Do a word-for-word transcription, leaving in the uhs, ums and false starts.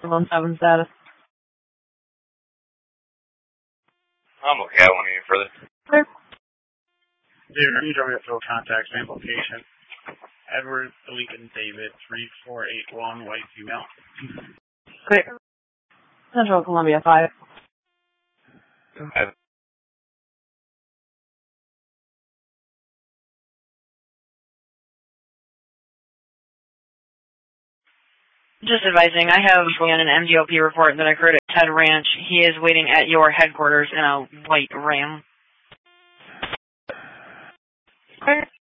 one seven status. I'm okay. I won't any further. Clear. David, are you driving a field contact same location? Edward, Lincoln, David, three four eight one, white female. Clear. Central Columbia five. I've Just advising, I have an M D O P report that occurred at Ted Ranch. He is waiting at your headquarters in a white Ram. Clear.